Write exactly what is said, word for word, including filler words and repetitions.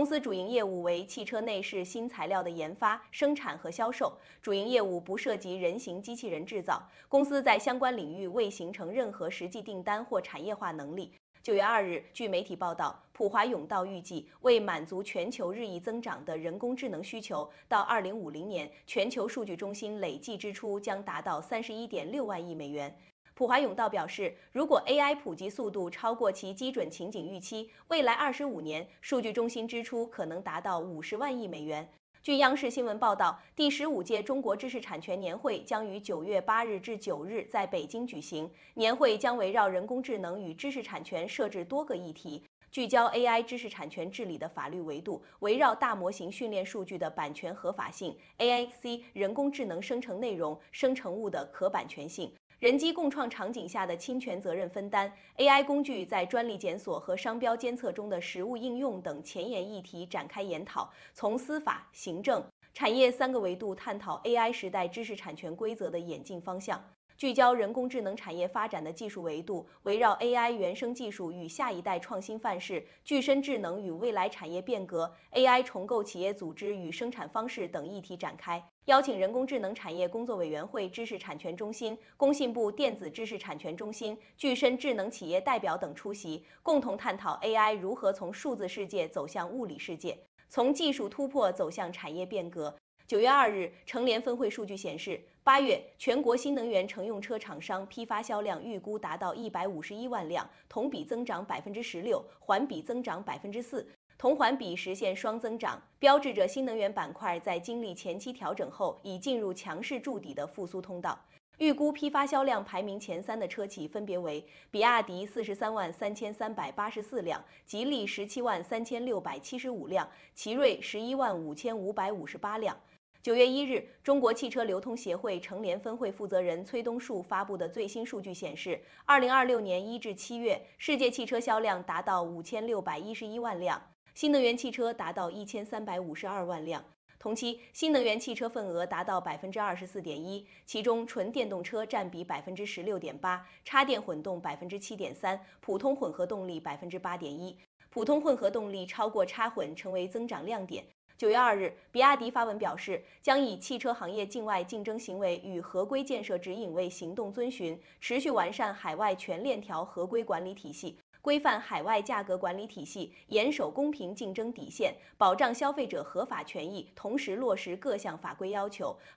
公司主营业务为汽车内饰新材料的研发、生产和销售，主营业务不涉及人形机器人制造。公司在相关领域未形成任何实际订单或产业化能力。九月二日，据媒体报道，普华永道预计，为满足全球日益增长的人工智能需求，到二零五零年，全球数据中心累计支出将达到三十一点六万亿美元。普华永道表示，如果 A I 普及速度超过其基准情景预期，未来二十五年数据中心支出可能达到五十万亿美元。据央视新闻报道，第十五届中国知识产权年会将于九月八日至九日在北京举行。年会将围绕人工智能与知识产权设置多个议题，聚焦 A I 知识产权治理的法律维度，围绕大模型训练数据的版权合法性、A I C 人工智能生成内容、生成物的可版权性。人机共创场景下的侵权责任分担、A I 工具在专利检索和商标监测中的实务应用等前沿议题展开研讨，从司法、行政、产业三个维度探讨 A I 时代知识产权规则的演进方向。聚焦人工智能产业发展的技术维度，围绕 A I 原生技术与下一代创新范式、具身智能与未来产业变革、A I 重构企业组织与生产方式等议题展开。邀请人工智能产业工作委员会知识产权中心、工信部电子知识产权中心、具身智能企业代表等出席，共同探讨 A I 如何从数字世界走向物理世界，从技术突破走向产业变革。九月二日，成联分会数据显示，八月全国新能源乘用车厂商批发销量预估达到一百五十一万辆，同比增长百分之十六，环比增长百分之四，同环比实现双增长，标志着新能源板块在经历前期调整后，已进入强势筑底的复苏通道。预估批发销量排名前三的车企分别为比亚迪四十三万三千三百八十四辆，吉利十七万三千六百七十五辆，奇瑞十一万五千五百五十八辆。九月一日，中国汽车流通协会成联分会负责人崔东树发布的最新数据显示，二零二六年一至七月，世界汽车销量达到五千六百一十一万辆，新能源汽车达到一千三百五十二万辆。同期，新能源汽车份额达到百分之二十四点一，其中纯电动车占比百分之十六点八，插电混动百分之七点三，普通混合动力百分之八点一，普通混合动力超过插混成为增长亮点。九月二日，比亚迪发文表示，将以汽车行业境外竞争行为与合规建设指引为行动遵循，持续完善海外全链条合规管理体系，规范海外价格管理体系，严守公平竞争底线，保障消费者合法权益，同时落实各项法规要求，